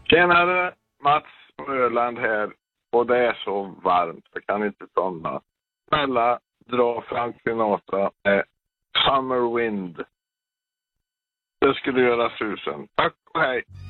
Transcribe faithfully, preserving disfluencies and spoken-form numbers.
Tjenare, Mats från Öland här. Och det är så varmt, jag kan inte somna. Snälla, dra Frank Sinatra med Summer Wind. Det skulle göra susen. Tack och hej.